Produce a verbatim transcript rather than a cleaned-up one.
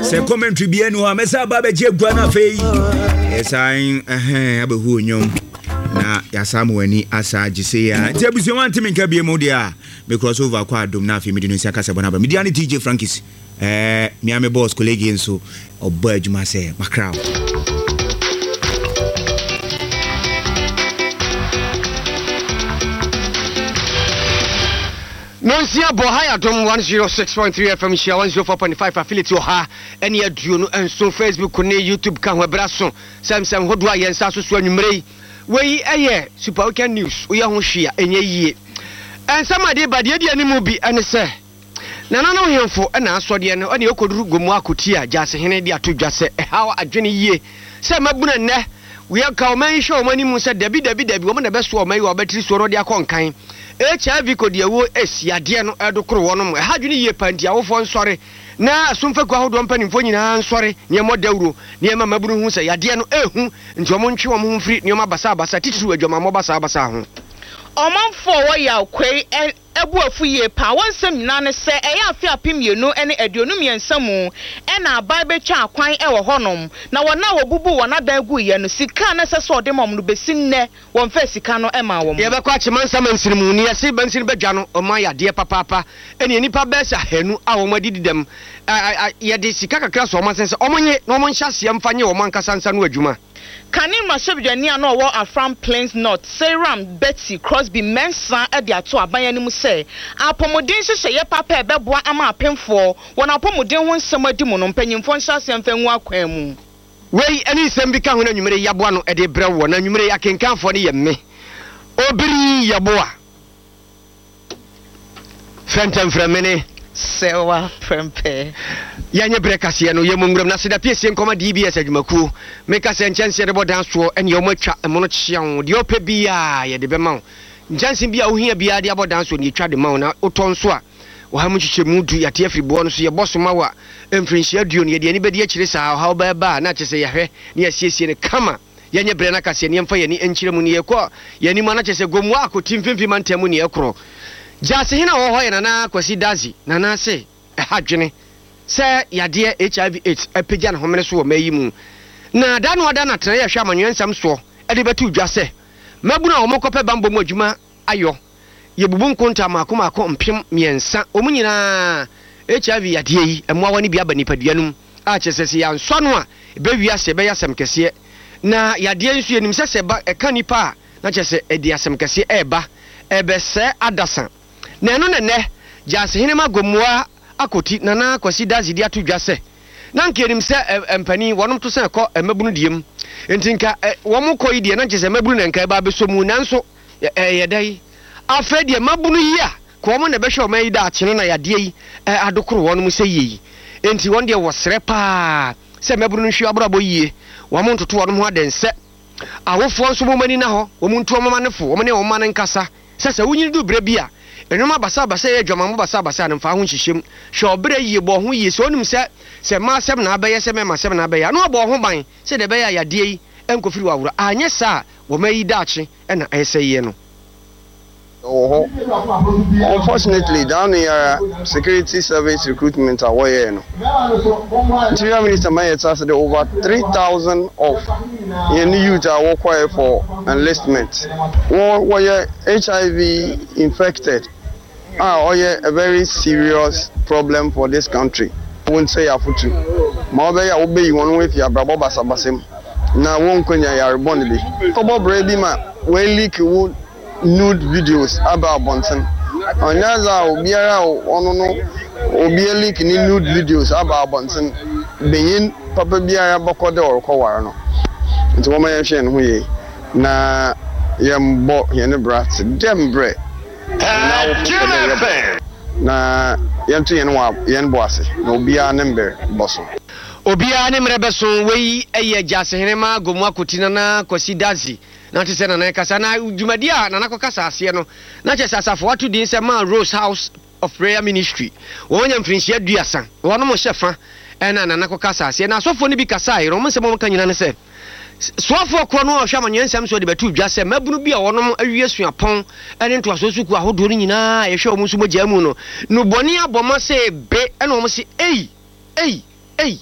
Se commentary bi enu ha mesa ba be je gua na fei. Esan eh abehu onyom. Na yasamu ani asa gise ya. Nti abusu wan timi nka bie mu dia. Me crossover kwa adom na afi me dinu sia kasa bona ba. Me dia ni D J Frankis. Eh Miami boss colleague nso obo adwuma se makraw. Nonsia Bohaya Dom one oh six point three F M Shia one oh four point five affiliate Oha any aduo no enso Facebook ne YouTube kan ho braso sam sam hodo ayensa so so anwumrei we eye Super Weekend News we ho hwea enye yie ensama de bade de ani mu bi ene se nana no hemfo na asode ne ene okoduru gomu akoti a jase hene de atodwa se ehawa adwene yie se mabuna ne we aka o man show mani mu se dabi dabi dabi wo na beso o man yo batiri so ro de akonkan H I V kodi ewo esiade no edokoro wono mo ehadwene yie panti awofo nsore na asomfa kwa hodo mpanimfo nyina nsore ne mo dawuro ne ma maburu hu se yade no ehu nti omo ntwe omo hu firi ne ma basa basa titiru adwama mo basa basa ho Omanfo wo ya kwei ebu afuye pa wonsem nyina ne se eya afi apemienu ene aduonu miensa mu ena abai betwa akwan ewo honom na wona wobubu wona dan gu ye no sika na se so de mom no besinne won fa sika no ema wom ye be kwa chimansa mansirimu ne yesi bansiri bedwa no oman yade papa papa ene nipa besa hanu a wo madididem ye de sika kakra so oman sense omonye no omon hyase mfanye wo man kasansa no adwuma Kanin Mashabjani and all Afram Plains North, Seram, Betsy, Crosby, Mensa, at the Ato Abayanimu say, Apomodin say, Papa, Beboa, Ama, Penfor, one Apomodin one summer demon on Penny Fonshas and Fenwa Quemu. Way any Sembika when you may Yabuano at the Brew, and you may I can come for the me. Obri Yaboa Phantom from many. Sewa prempe Yanya brekasi no yemungram na seda piesi nkoma D B S adwumaku meka se nchanse de bodanso ene yomatwa emono chian de ope bia ye de bema nchanse bia ohia bia de abodanso ne twa de ma na otonso a wo ha mu chiche mudu yate afribo no so ye boso mawa emfrinhia aduo ne de ani bedi akire sa ha ba ba na chese ye hwe ne asiesie ne kama yanya bre na kase ne mfa ye ni enchire mu ne ye ko ye ni ma na chese gomu akoti mfimfi mantemu ne ye kro Jase hina wo hoye nana kwasi dazi nana se ehadwene se yade H I V AIDS epegya na homene so wo mayi mu na da no ada na tena ye hwa amanwensam so e de betu dwa se mabuna wo mokope bambo mu adwuma ayo ye bubu nkonta mako mako mpem miensa omunyina H I V yade yi emwa wani bia ba nipaduanum a chesese ya nso no a be wiase be yasem kese na yade nsu enim se se ba eka nipa na chese edi asem kese eba ebe se adasan na eno ne jase hene magomua akoti nana kwasi dazi dia tudwa se na nkerim se empani wonom to se ko emabunu diem entinka womo koyi die na nchese mabunu na nka ba besomu nanso ye dai afa die mabunu yi a ko womo na be hwe oman yi da akene na yade yi adokoro wonom se yi enti won de wosre pa se mabunu hwe abrabo yi womo ntoto wonom ho adense awofo nso mo mani na ho womo nto omama nefo womo ne omama nkasa sese wunyi du bre bia enuma basa basa ye dwama mo basa basa ne mfa ho hyehyem hwe obre yi bo ho yi so onim se se ma asem na abaye se me ma asem na abaye no bo ho ban se de be ya yade yi enkofiri wawura anye sa wo mayi dachi na ayese yi no. Oh, unfortunately, down here, security service recruitment are way no. Interior Minister Mayer said that over three thousand of the youth are required for enlistment. One were H I V infected. Ah, a very serious problem for this country. Won't say a foot. Mother, I obey one with your brabo basabasim. Now, won't can ya reborn be. Kobo Brady ma, well, leak wood. Nude videos about Bonson. Another Obiara or no Obia leak in nude videos about Bonson. Being Papa Biara Bokodo or Cowarno. It's one man saying, we na yam bo yen brats, dem bre. Na yam to yen wab yen bossy, no bia number bosso. Obia nemre beson we a jase hinema gomwa kutina na kwasi dazi. Na te se na na kasa na dwumadi a na nakokasa ase no na che sasafo watu din se man Rose House of Prayer Ministry wonya mfrinhia duasa wono mo hyefa ena na nakokasa ase na asofo ni bi kasa iro mo se mo ka nyina ne se sofo kro no ohwa manyensam so de betu dwa se mabunu bi a wono awie suapon ene nto asosuku ahodo ni nyina ye hwe o mo so mo gya mu no no boni aboma se be ena o mo se ei ei ei